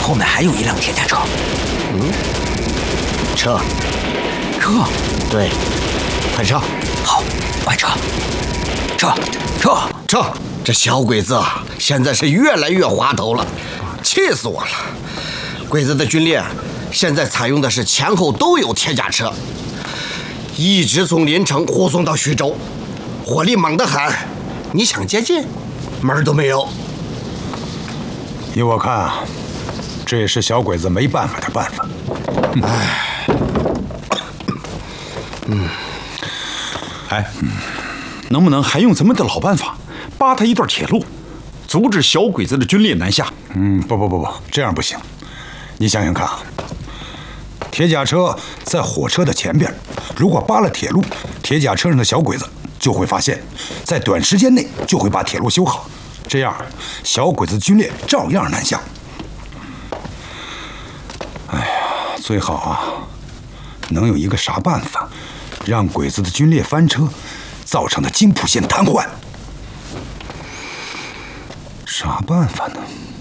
后面还有一辆铁甲车。 撤！ 撤！ 对，快撤！ 好，快撤！撤！ 这小鬼子啊，现在是越来越滑头了，气死我了！鬼子的军列现在采用的是前后都有铁甲车，一直从临城护送到徐州，火力猛得很，你想接近，门儿都没有。 依我看啊，这也是小鬼子没办法的办法。 能不能还用咱们的老办法，扒他一段铁路，阻止小鬼子的军列南下？ 不，这样不行。你想想看啊，铁甲车在火车的前边，如果扒了铁路，铁甲车上的小鬼子就会发现，在短时间内就会把铁路修好，这样小鬼子军列照样南下。最好啊，能有一个啥办法，让鬼子的军列翻车造成的津浦线瘫痪。啥办法呢？